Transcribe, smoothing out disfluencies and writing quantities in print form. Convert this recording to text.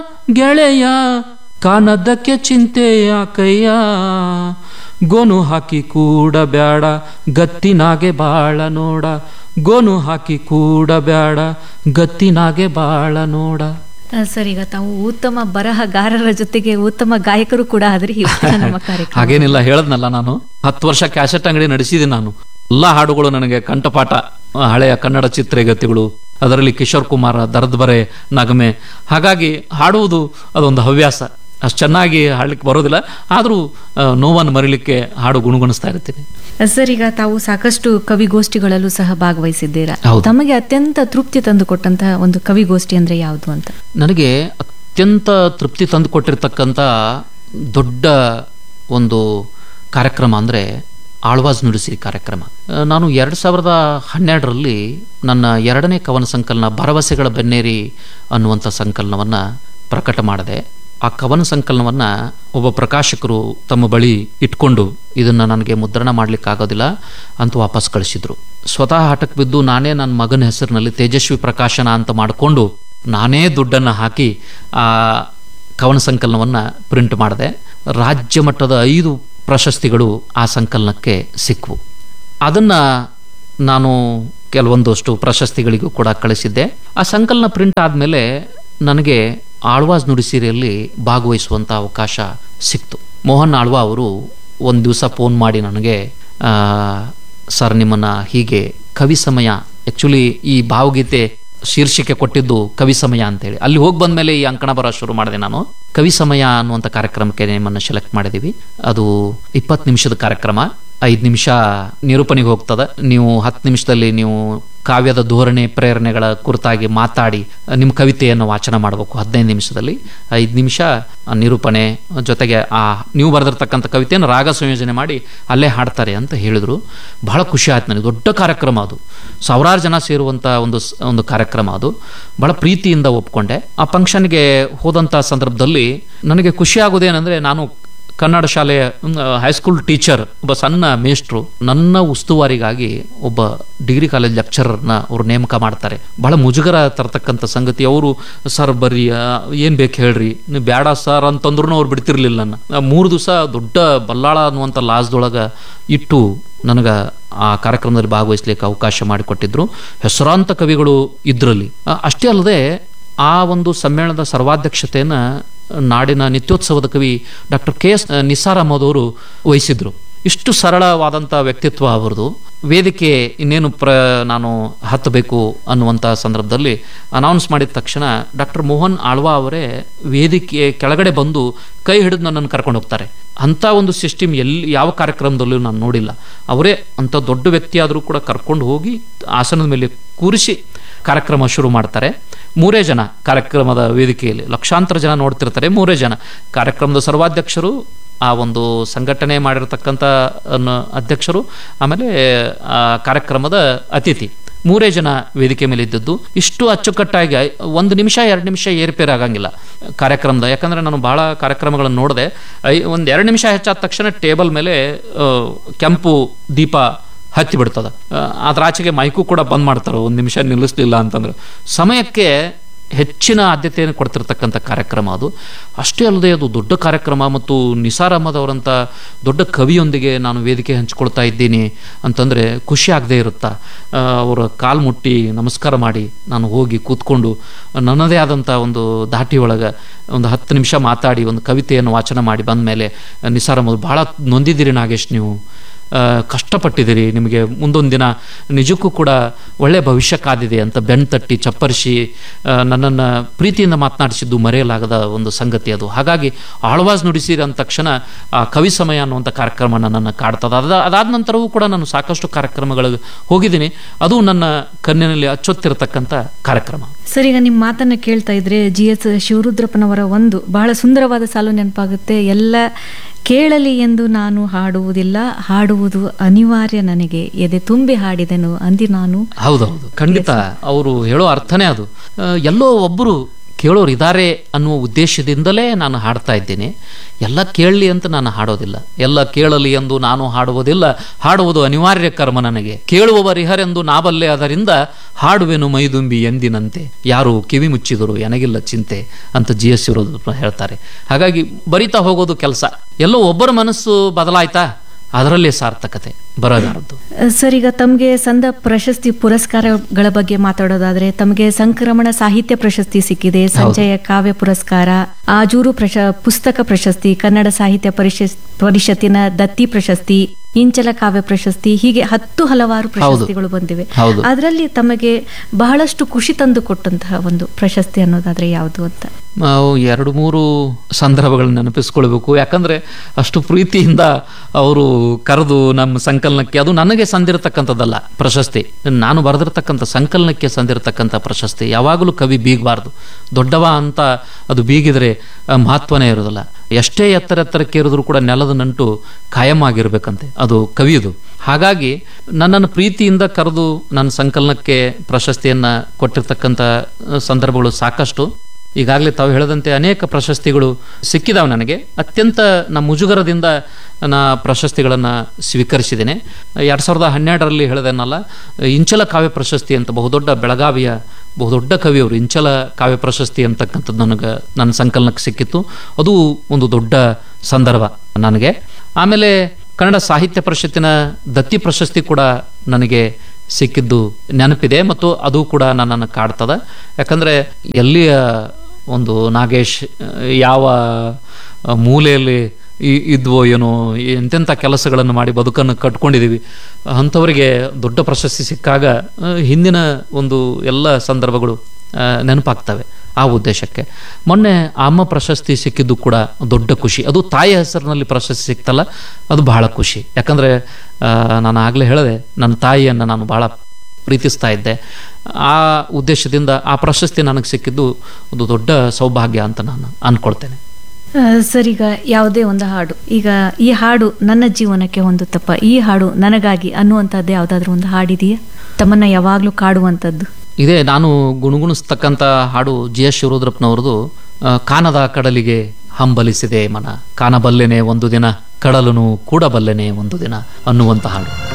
ಗೆಳೆಯ ಕಾನದ್ದಕ್ಕೆ ಚಿಂತೆ ಯಾಕಯ್ಯ, ಗೋನು ಹಾಕಿ ಕೂಡ ಬ್ಯಾಡ ಗತ್ತಿನಾಗೆ ಬಾಳ ನೋಡ, ಗೋನು ಹಾಕಿ ಕೂಡ ಬ್ಯಾಡ ಗತ್ತಿನಾಗೆ ಬಾಳ ನೋಡ. ಸರ್, ಈಗ ತಾವು ಉತ್ತಮ ಬರಹಗಾರರ ಜೊತೆಗೆ ಉತ್ತಮ ಗಾಯಕರು ಕೂಡ ಆದ್ರಿ ನಮ್ಮ ಕಾರ್ಯಕ್ರಮ. ಹಾಗೇನಿಲ್ಲ, ಹೇಳದ್ನಲ್ಲ, ನಾನು 10 ವರ್ಷ ಕ್ಯಾಸೆಟ್ ಅಂಗಡಿ ನಡೆಸಿದ್ದೀನಿ. ನಾನು ಎಲ್ಲಾ ಹಾಡುಗಳು ನನಗೆ ಕಂಠಪಾಠ, ಹಳೆಯ ಕನ್ನಡ ಚಿತ್ರಗತಿಗಳು, ಅದರಲ್ಲಿ ಕಿಶೋರ್ ಕುಮಾರ, ದರ್ದ್ಬರೆ, ನಗಮೆ. ಹಾಗಾಗಿ ಹಾಡುವುದು ಅದೊಂದು ಹವ್ಯಾಸ. ಅಷ್ಟು ಚೆನ್ನಾಗಿ ಹಾಡ್ಲಿಕ್ಕೆ ಬರೋದಿಲ್ಲ, ಆದರೂ ನೋವನ್ನು ಮರಿಲಿಕ್ಕೆ ಹಾಡು ಗುಣಗುಣಿಸ್ತಾ ಇರ್ತೀನಿ. ಸರ್, ಈಗ ತಾವು ಸಾಕಷ್ಟು ಕವಿಗೋಷ್ಠಿಗಳಲ್ಲೂ ಸಹ ಭಾಗವಹಿಸಿದ್ದೀರಾ. ತಮಗೆ ಅತ್ಯಂತ ತೃಪ್ತಿ ತಂದುಕೊಟ್ಟಂತಹ ಒಂದು ಕವಿಗೋಷ್ಠಿ ಅಂದ್ರೆ ಯಾವುದು ಅಂತ? ನನಗೆ ಅತ್ಯಂತ ತೃಪ್ತಿ ತಂದುಕೊಟ್ಟಿರ್ತಕ್ಕಂಥ ದೊಡ್ಡ ಒಂದು ಕಾರ್ಯಕ್ರಮ ಅಂದರೆ ಆಳ್ವಾಸ್ ನುಡಿಸಿರಿ ಕಾರ್ಯಕ್ರಮ. ನಾನು 2012ರಲ್ಲಿ ನನ್ನ 2ನೇ ಕವನ ಸಂಕಲನ ಭರವಸೆಗಳ ಬೆನ್ನೇರಿ ಅನ್ನುವಂಥ ಸಂಕಲನವನ್ನು ಪ್ರಕಟ ಮಾಡಿದೆ. ಆ ಕವನ ಸಂಕಲನವನ್ನು ಒಬ್ಬ ಪ್ರಕಾಶಕರು ತಮ್ಮ ಬಳಿ ಇಟ್ಕೊಂಡು ಇದನ್ನು ನನಗೆ ಮುದ್ರಣ ಮಾಡಲಿಕ್ಕಾಗೋದಿಲ್ಲ ಅಂತ ವಾಪಸ್ ಕಳಿಸಿದ್ರು. ಸ್ವತಃ ಹಠಕ್ಕೆ ಬಿದ್ದು ನಾನೇ ನನ್ನ ಮಗನ ಹೆಸರಿನಲ್ಲಿ ತೇಜಸ್ವಿ ಪ್ರಕಾಶನ ಅಂತ ಮಾಡಿಕೊಂಡು ನಾನೇ ದುಡ್ಡನ್ನು ಹಾಕಿ ಆ ಕವನ ಸಂಕಲನವನ್ನು ಪ್ರಿಂಟ್ ಮಾಡಿದೆ. ರಾಜ್ಯ ಮಟ್ಟದ 5 ಪ್ರಶಸ್ತಿಗಳು ಆ ಸಂಕಲನಕ್ಕೆ ಸಿಕ್ಕವು. ಅದನ್ನು ನಾನು ಕೆಲವೊಂದಷ್ಟು ಪ್ರಶಸ್ತಿಗಳಿಗೂ ಕೂಡ ಕಳಿಸಿದ್ದೆ. ಆ ಸಂಕಲನ ಪ್ರಿಂಟ್ ಆದಮೇಲೆ ನನಗೆ ಆಳ್ವಾಸ್ ನುಡಿಸಿರಿಯಲ್ಲಿ ಭಾಗವಹಿಸುವಂಥ ಅವಕಾಶ ಸಿಕ್ತು. ಮೋಹನ್ ಆಳ್ವಾ ಅವರು ಒಂದು ದಿವಸ ಫೋನ್ ಮಾಡಿ ನನಗೆ, ಸರ್ ನಿಮ್ಮನ್ನು ಹೀಗೆ ಕವಿ ಸಮಯ, ಆ್ಯಕ್ಚುಲಿ ಈ ಭಾವಗೀತೆ ಶೀರ್ಷಿಕೆ ಕೊಟ್ಟಿದ್ದು ಕವಿ ಸಮಯ ಅಂತೇಳಿ, ಅಲ್ಲಿ ಹೋಗಿ ಬಂದಮೇಲೆ ಈ ಅಂಕಣ ಬರೋ ಶುರು ಮಾಡಿದೆ ನಾನು. ಕವಿ ಸಮಯ ಅನ್ನುವಂಥ ಕಾರ್ಯಕ್ರಮಕ್ಕೆ ನಿಮ್ಮನ್ನು ಸೆಲೆಕ್ಟ್ ಮಾಡಿದ್ದೀವಿ. ಅದು 20 ನಿಮಿಷದ ಕಾರ್ಯಕ್ರಮ, 5 ನಿಮಿಷ ನಿರೂಪಣೆಗೆ ಹೋಗ್ತದೆ. ನೀವು 10 ನಿಮಿಷದಲ್ಲಿ ನೀವು ಕಾವ್ಯದ ಧೋರಣೆ ಪ್ರೇರಣೆಗಳ ಕುರಿತಾಗಿ ಮಾತಾಡಿ ನಿಮ್ಮ ಕವಿತೆಯನ್ನು ವಾಚನ ಮಾಡಬೇಕು. 15 ನಿಮಿಷದಲ್ಲಿ 5 ನಿಮಿಷ ನಿರೂಪಣೆ ಜೊತೆಗೆ ಆ ನೀವು ಬರೆದಿರ್ತಕ್ಕಂಥ ಕವಿತೆಯನ್ನು ರಾಗ ಸಂಯೋಜನೆ ಮಾಡಿ ಅಲ್ಲೇ ಹಾಡ್ತಾರೆ ಅಂತ ಹೇಳಿದರು. ಬಹಳ ಖುಷಿ ಆಯ್ತು ನನಗೆ. ದೊಡ್ಡ ಕಾರ್ಯಕ್ರಮ ಅದು, 1000 ಜನ ಸೇರುವಂಥ ಒಂದು ಕಾರ್ಯಕ್ರಮ ಅದು. ಬಹಳ ಪ್ರೀತಿಯಿಂದ ಒಪ್ಕೊಂಡೆ. ಆ ಫಂಕ್ಷನ್ಗೆ ಹೋದಂಥ ಸಂದರ್ಭದಲ್ಲಿ ನನಗೆ ಖುಷಿ ಆಗೋದೇನೆಂದರೆ, ನಾನು ಕನ್ನಡ ಶಾಲೆಯ ಹೈಸ್ಕೂಲ್ ಟೀಚರ್, ಒಬ್ಬ ಸಣ್ಣ ಮೇಷ್ಟ್ರು, ನನ್ನ ಉಸ್ತುವಾರಿಗಾಗಿ ಒಬ್ಬ ಡಿಗ್ರಿ ಕಾಲೇಜ್ ಲೆಕ್ಚರರ್ನ ಅವರು ನೇಮಕ ಮಾಡ್ತಾರೆ. ಬಹಳ ಮುಜುಗರ ತರತಕ್ಕಂಥ ಸಂಗತಿ. ಅವರು ಸರ್ ಬರ್ರಿ, ಏನು ಬೇಕು ಹೇಳ್ರಿ, ನೀವು ಬೇಡ ಸರ್ ಅಂತಂದ್ರೂ ಅವ್ರು ಬಿಡ್ತಿರ್ಲಿಲ್ಲ. ನನ್ನ 3 ದಿವಸ ದೊಡ್ಡ ಬಲ್ಲಾಳ ಅನ್ನುವಂಥ ಲಾಸ್ದೊಳಗೆ ಇಟ್ಟು ನನಗೆ ಆ ಕಾರ್ಯಕ್ರಮದಲ್ಲಿ ಭಾಗವಹಿಸ್ಲಿಕ್ಕೆ ಅವಕಾಶ ಮಾಡಿಕೊಟ್ಟಿದ್ರು. ಹೆಸರಾಂತ ಕವಿಗಳು ಇದ್ರಲ್ಲಿ. ಅಷ್ಟೇ ಅಲ್ಲದೆ ಆ ಒಂದು ಸಮ್ಮೇಳನದ ಸರ್ವಾಧ್ಯಕ್ಷತೆಯನ್ನು ನಾಡಿನ ನಿತ್ಯೋತ್ಸವದ ಕವಿ ಡಾಕ್ಟರ್ KS ನಿಸಾರ್ ಅಹಮದ್ ಅವರು ವಹಿಸಿದ್ರು. ಇಷ್ಟು ಸರಳವಾದಂಥ ವ್ಯಕ್ತಿತ್ವ ಅವರದು. ವೇದಿಕೆ ಇನ್ನೇನು ನಾನು ಹತ್ತಬೇಕು ಅನ್ನುವಂಥ ಸಂದರ್ಭದಲ್ಲಿ ಅನೌನ್ಸ್ ಮಾಡಿದ ತಕ್ಷಣ ಡಾಕ್ಟರ್ ಮೋಹನ್ ಆಳ್ವಾ ಅವರೇ ವೇದಿಕೆ ಕೆಳಗಡೆ ಬಂದು ಕೈ ಹಿಡಿದು ನನ್ನನ್ನು ಕರ್ಕೊಂಡು ಹೋಗ್ತಾರೆ. ಅಂಥ ಒಂದು ಸಿಸ್ಟಮ್ ಯಾವ ಕಾರ್ಯಕ್ರಮದಲ್ಲೂ ನಾನು ನೋಡಿಲ್ಲ. ಅವರೇ ಅಂಥ ದೊಡ್ಡ ವ್ಯಕ್ತಿ ಆದರೂ ಕೂಡ ಕರ್ಕೊಂಡು ಹೋಗಿ ಆಸನದ ಮೇಲೆ ಕೂರಿಸಿ ಕಾರ್ಯಕ್ರಮ ಶುರು ಮಾಡ್ತಾರೆ. 3 ಜನ ಕಾರ್ಯಕ್ರಮದ ವೇದಿಕೆಯಲ್ಲಿ, ಲಕ್ಷಾಂತರ ಜನ ನೋಡ್ತಿರ್ತಾರೆ. 3 ಜನ ಕಾರ್ಯಕ್ರಮದ ಸರ್ವಾಧ್ಯಕ್ಷರು, ಆ ಒಂದು ಸಂಘಟನೆ ಮಾಡಿರ್ತಕ್ಕಂಥ ಅಧ್ಯಕ್ಷರು, ಆಮೇಲೆ ಕಾರ್ಯಕ್ರಮದ ಅತಿಥಿ, 3 ಜನ ವೇದಿಕೆ ಮೇಲೆ ಇದ್ದದ್ದು. ಇಷ್ಟು ಅಚ್ಚುಕಟ್ಟಾಗಿ 1 ನಿಮಿಷ 2 ನಿಮಿಷ ಏರ್ಪೇರ್ ಆಗಂಗಿಲ್ಲ ಕಾರ್ಯಕ್ರಮದ. ಯಾಕಂದರೆ ನಾನು ಭಾಳ ಕಾರ್ಯಕ್ರಮಗಳನ್ನು ನೋಡಿದೆ. 1-2 ನಿಮಿಷ ಹೆಚ್ಚಾದ ತಕ್ಷಣ ಟೇಬಲ್ ಮೇಲೆ ಕೆಂಪು ದೀಪ ಹತ್ತಿ ಬಿಡ್ತದೆ. ಅದ್ರ ಆಚೆಗೆ ಮೈಕು ಕೂಡ ಬಂದ್ ಮಾಡ್ತಾರೆ 1 ನಿಮಿಷ ನಿಲ್ಲಿಸಲಿಲ್ಲ ಅಂತಂದ್ರೆ. ಸಮಯಕ್ಕೆ ಹೆಚ್ಚಿನ ಆದ್ಯತೆಯನ್ನು ಕೊಡ್ತಿರ್ತಕ್ಕಂಥ ಕಾರ್ಯಕ್ರಮ ಅದು. ಅಷ್ಟೇ ಅಲ್ಲದೆ ಅದು ದೊಡ್ಡ ಕಾರ್ಯಕ್ರಮ. ಮತ್ತು ನಿಸಾರ್ ಅಹಮದ್ ಅವರಂಥ ದೊಡ್ಡ ಕವಿಯೊಂದಿಗೆ ನಾನು ವೇದಿಕೆ ಹಂಚಿಕೊಳ್ತಾ ಇದ್ದೀನಿ ಅಂತಂದರೆ ಖುಷಿ ಆಗದೆ ಇರುತ್ತಾ. ಅವರ ಕಾಲು ಮುಟ್ಟಿ ನಮಸ್ಕಾರ ಮಾಡಿ ನಾನು ಹೋಗಿ ಕೂತ್ಕೊಂಡು ನನ್ನದೇ ಆದಂಥ ಒಂದು ದಾಟಿಯೊಳಗೆ ಒಂದು 10 ನಿಮಿಷ ಮಾತಾಡಿ ಒಂದು ಕವಿತೆಯನ್ನು ವಾಚನ ಮಾಡಿ ಬಂದ ಮೇಲೆ, ನಿಸಾರ್ ಅಹಮದ್ ಭಾಳ ನೊಂದಿದ್ದೀರಿ ನಾಗೇಶ್, ನೀವು ಕಷ್ಟಪಟ್ಟಿದ್ದೀರಿ, ನಿಮಗೆ ಮುಂದೊಂದು ದಿನ ನಿಜಕ್ಕೂ ಕೂಡ ಒಳ್ಳೆಯ ಭವಿಷ್ಯ ಕಾದಿದೆ ಅಂತ ಬೆನ್ನು ತಟ್ಟಿ ಚಪ್ಪರಿಸಿ ನನ್ನನ್ನು ಪ್ರೀತಿಯಿಂದ ಮಾತನಾಡಿಸಿದ್ದು ಮರೆಯಲಾಗದ ಒಂದು ಸಂಗತಿ ಅದು. ಹಾಗಾಗಿ ಆಳ್ವಾಸ್ ನುಡಿಸಿರಿ ಅಂದ ತಕ್ಷಣ ಆ ಕವಿ ಸಮಯ ಅನ್ನುವಂಥ ಕಾರ್ಯಕ್ರಮ ನನ್ನನ್ನು ಕಾಡ್ತದೆ. ಅದಾದ ನಂತರವೂ ಕೂಡ ನಾನು ಸಾಕಷ್ಟು ಕಾರ್ಯಕ್ರಮಗಳಿಗೆ ಹೋಗಿದ್ದೀನಿ. ಅದು ನನ್ನ ಕಣ್ಣಿನಲ್ಲಿ ಅಚ್ಚೊತ್ತಿರತಕ್ಕಂಥ ಕಾರ್ಯಕ್ರಮ. ಸರ್, ಈಗ ನಿಮ್ಮ ಮಾತನ್ನು ಕೇಳ್ತಾ ಇದ್ರೆ GS ಶಿವರುದ್ರಪ್ಪನವರ ಒಂದು ಬಹಳ ಸುಂದರವಾದ ಸಾಲು ನೆನಪಾಗುತ್ತೆ. ಎಲ್ಲ ಕೇಳಲಿ ಎಂದು ನಾನು ಹಾಡುವುದಿಲ್ಲ, ಹಾಡುವುದು ಅನಿವಾರ್ಯ ನನಗೆ, ಎದೆ ತುಂಬಿ ಹಾಡಿದೆನು ಅಂದಿ ನಾನು. ಹೌದೌದು, ಖಂಡಿತ ಅವರು ಹೇಳೋ ಅರ್ಥನೇ ಅದು. ಎಲ್ಲೋ ಒಬ್ಬರು ಕೇಳೋರು ಇದ್ದಾರೆ ಅನ್ನುವ ಉದ್ದೇಶದಿಂದಲೇ ನಾನು ಹಾಡ್ತಾ ಇದ್ದೇನೆ. ಎಲ್ಲ ಕೇಳಲಿ ಅಂತ ನಾನು ಹಾಡೋದಿಲ್ಲ, ಎಲ್ಲ ಕೇಳಲಿ ಎಂದು ನಾನು ಹಾಡುವುದಿಲ್ಲ, ಹಾಡುವುದು ಅನಿವಾರ್ಯ ಕರ್ಮ ನನಗೆ. ಕೇಳುವವರಿಹರೆಂದು ನಾಬಲ್ಲೆ, ಅದರಿಂದ ಹಾಡುವೆನು ಮೈದುಂಬಿ ಎಂದಿನಂತೆ, ಯಾರು ಕಿವಿ ಮುಚ್ಚಿದರು ಎನಗಿಲ್ಲ ಚಿಂತೆ ಅಂತ GS ಶಿವರುದ್ರಪ್ಪ ಹೇಳ್ತಾರೆ. ಹಾಗಾಗಿ ಬರಿತಾ ಹೋಗೋದು ಕೆಲಸ. ಎಲ್ಲೋ ಒಬ್ಬರ ಮನಸ್ಸು ಬದಲಾಯ್ತಾ, ಅದರಲ್ಲೇ ಸಾರ್ಥಕತೆ ಬರಗಾರದ್ದು. ಸರ್, ಈಗ ತಮಗೆ ಸಂದ ಪ್ರಶಸ್ತಿ ಪುರಸ್ಕಾರಗಳ ಬಗ್ಗೆ ಮಾತಾಡೋದಾದ್ರೆ, ತಮಗೆ ಸಂಕ್ರಮಣ ಸಾಹಿತ್ಯ ಪ್ರಶಸ್ತಿ ಸಿಕ್ಕಿದೆ, ಸಂಜಯ ಕಾವ್ಯ ಪುರಸ್ಕಾರ, ಆಜೂರು ಪುಸ್ತಕ ಪ್ರಶಸ್ತಿ, ಕನ್ನಡ ಸಾಹಿತ್ಯ ಪರಿಷತ್ತಿನ ದತ್ತಿ ಪ್ರಶಸ್ತಿ, ಇಂಚಲ ಕಾವ್ಯ ಪ್ರಶಸ್ತಿ, ಹೀಗೆ ಹಲವಾರು ಪ್ರಶಸ್ತಿಗಳು ಬಂದಿವೆ. ಅದರಲ್ಲಿ ತಮಗೆ ಬಹಳಷ್ಟು ಖುಷಿ ತಂದು ಕೊಟ್ಟಂತಹ ಒಂದು ಪ್ರಶಸ್ತಿ ಅನ್ನೋದಾದ್ರೆ ಯಾವುದು ಅಂತ? 2-3 ಸಂದರ್ಭಗಳನ್ನ ನೆನಪಿಸ್ಕೊಳ್ಬೇಕು. ಯಾಕಂದ್ರೆ ಅಷ್ಟು ಪ್ರೀತಿಯಿಂದ ಅವರು ಕರೆದು ನಮ್ಮ ಸಂಕಲನಕ್ಕೆ, ಅದು ನನಗೆ ಸಂದಿರತಕ್ಕಂಥದ್ದಲ್ಲ ಪ್ರಶಸ್ತಿ, ನಾನು ಬರೆದಿರ್ತಕ್ಕಂಥ ಸಂಕಲನಕ್ಕೆ ಸಂದಿರತಕ್ಕಂಥ ಪ್ರಶಸ್ತಿ. ಯಾವಾಗಲೂ ಕವಿ ಬೀಗಬಾರ್ದು, ದೊಡ್ಡವ ಅಂತ ಅದು ಬೀಗಿದ್ರೆ ಮಹತ್ವನೇ ಇರೋದಿಲ್ಲ. ಎಷ್ಟೇ ಎತ್ತರಕ್ಕೆ ಇರಿದ್ರು ಕೂಡ ನೆಲದ ನಂಟು ಕಾಯಂ ಆಗಿರ್ಬೇಕಂತೆ, ಅದು ಕವಿಯದು. ಹಾಗಾಗಿ ನನ್ನನ್ನು ಪ್ರೀತಿಯಿಂದ ಕರೆದು ನನ್ನ ಸಂಕಲನಕ್ಕೆ ಪ್ರಶಸ್ತಿಯನ್ನು ಕೊಟ್ಟಿರ್ತಕ್ಕಂಥ ಸಂದರ್ಭಗಳು ಸಾಕಷ್ಟು. ಈಗಾಗಲೇ ತಾವು ಹೇಳದಂತೆ ಅನೇಕ ಪ್ರಶಸ್ತಿಗಳು ಸಿಕ್ಕಿದಾವೆ ನನಗೆ. ಅತ್ಯಂತ ನಮ್ಮ ಮುಜುಗರದಿಂದ ನಾ ಪ್ರಶಸ್ತಿಗಳನ್ನು ಸ್ವೀಕರಿಸಿದ್ದೇನೆ. 2012ರಲ್ಲಿ ಹೇಳಿದೆನಲ್ಲ, ಇಂಚಲ ಕಾವ್ಯ ಪ್ರಶಸ್ತಿ ಅಂತ ಬಹುದೊಡ್ಡ ಬೆಳಗಾವಿಯ ಬಹುದೊಡ್ಡ ಕವಿಯವರು ಇಂಚಲ ಕಾವ್ಯ ಪ್ರಶಸ್ತಿ ಅಂತಕ್ಕಂಥದ್ದು ನನಗೆ ನನ್ನ ಸಂಕಲನಕ್ಕೆ ಸಿಕ್ಕಿತ್ತು. ಅದು ಒಂದು ದೊಡ್ಡ ಸಂದರ್ಭ ನನಗೆ. ಆಮೇಲೆ ಕನ್ನಡ ಸಾಹಿತ್ಯ ಪರಿಷತ್ತಿನ ದತ್ತಿ ಪ್ರಶಸ್ತಿ ಕೂಡ ನನಗೆ ಸಿಕ್ಕಿದ್ದು ನೆನಪಿದೆ, ಮತ್ತು ಅದು ಕೂಡ ನನ್ನನ್ನು ಕಾಡ್ತದೆ. ಯಾಕಂದರೆ ಎಲ್ಲಿಯ ಒಂದು ನಾಗೇಶ್ ಯಾವ ಮೂಲೆಯಲ್ಲಿ ಇದ್ವೋ ಏನೋ, ಎಂತೆಂಥ ಕೆಲಸಗಳನ್ನು ಮಾಡಿ ಬದುಕನ್ನು ಕಟ್ಕೊಂಡಿದ್ದೀವಿ, ಅಂಥವರಿಗೆ ದೊಡ್ಡ ಪ್ರಶಸ್ತಿ ಸಿಕ್ಕಾಗ ಹಿಂದಿನ ಒಂದು ಎಲ್ಲ ಸಂದರ್ಭಗಳು ನೆನಪಾಗ್ತವೆ. ಆ ಉದ್ದೇಶಕ್ಕೆ ಮೊನ್ನೆ ಅಮ್ಮ ಪ್ರಶಸ್ತಿ ಸಿಕ್ಕಿದ್ದು ಕೂಡ ದೊಡ್ಡ ಖುಷಿ. ಅದು ತಾಯಿಯ ಹೆಸರಿನಲ್ಲಿ ಪ್ರಶಸ್ತಿ ಸಿಕ್ತಲ್ಲ, ಅದು ಬಹಳ ಖುಷಿ. ಯಾಕಂದರೆ ನಾನು ಆಗಲೇ ಹೇಳಿದೆ, ನನ್ನ ತಾಯಿಯನ್ನು ನಾನು ಬಹಳ ಪ್ರೀತಿಸ್ತಾ ಇದ್ದೆ. ಆ ಉದ್ದೇಶದಿಂದ ಆ ಪ್ರಶಸ್ತಿ ನನಗೆ ಸಿಕ್ಕಿದ್ದು ಒಂದು ದೊಡ್ಡ ಸೌಭಾಗ್ಯ ಅಂತ ನಾನು ಅಂದ್ಕೊಳ್ತೇನೆ. ಸರ್, ಈಗ ಯಾವುದೇ ಒಂದು ಹಾಡು, ಈಗ ಈ ಹಾಡು ನನ್ನ ಜೀವನಕ್ಕೆ ಒಂದು ತಪ್ಪ, ಈ ಹಾಡು ನನಗಾಗಿ ಅನ್ನುವಂಥದ್ದು ಯಾವುದಾದ್ರೂ ಒಂದು ಹಾಡಿದೆಯಾ ತಮ್ಮನ್ನ ಯಾವಾಗಲೂ ಕಾಡುವಂಥದ್ದು? ಇದೇ ನಾನು ಗುಣಗುಣಿಸ್ತಕ್ಕಂಥ ಹಾಡು GS ಶಿವರುದ್ರಪ್ಪನವ್ರದ್ದು, ಕಾನದ ಕಡಲಿಗೆ ಹಂಬಲಿಸಿದೆ ಮನ, ಕಾಣಬಲ್ಲೆನೆ ಒಂದು ದಿನ, ಕಡಲನು ಕೂಡಬಲ್ಲೆನೆ ಒಂದು ದಿನ ಅನ್ನುವಂಥ ಹಾಡು.